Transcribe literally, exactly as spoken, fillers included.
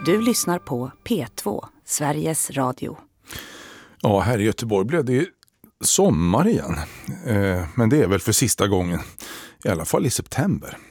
Du lyssnar på P två, Sveriges Radio. Ja, här i Göteborg blev det sommar igen. Eh, men det är väl för sista gången. I alla fall i september.